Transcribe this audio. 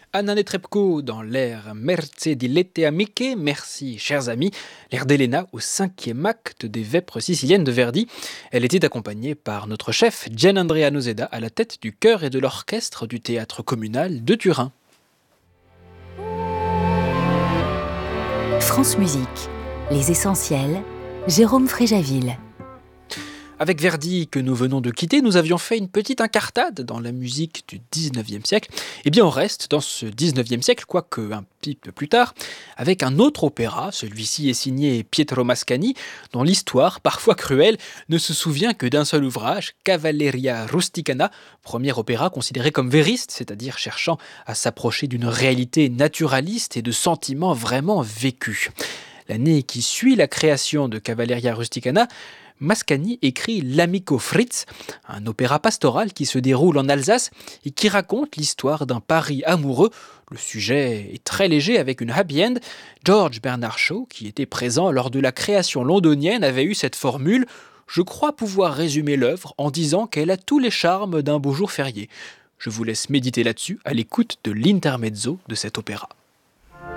Anna Netrebko dans l'air Merce di Lette Amiche, merci chers amis, l'air d'Elena au cinquième acte des Vêpres siciliennes de Verdi. Elle était accompagnée par notre chef Gianandrea Noseda à la tête du chœur et de l'orchestre du théâtre communal de Turin. France Musique, les essentiels, Jérôme Fréjaville. Avec Verdi que nous venons de quitter, nous avions fait une petite incartade dans la musique du 19e siècle. Eh bien on reste dans ce 19e siècle, quoique un petit peu plus tard, avec un autre opéra. Celui-ci est signé Pietro Mascagni, dont l'histoire, parfois cruelle, ne se souvient que d'un seul ouvrage, Cavalleria Rusticana, premier opéra considéré comme vériste, c'est-à-dire cherchant à s'approcher d'une réalité naturaliste et de sentiments vraiment vécus. L'année qui suit la création de Cavalleria Rusticana, Mascagni écrit L'Amico Fritz, un opéra pastoral qui se déroule en Alsace et qui raconte l'histoire d'un Paris amoureux. Le sujet est très léger avec une happy end. George Bernard Shaw, qui était présent lors de la création londonienne, avait eu cette formule « Je crois pouvoir résumer l'œuvre en disant qu'elle a tous les charmes d'un beau jour férié ». Je vous laisse méditer là-dessus à l'écoute de l'intermezzo de cet opéra.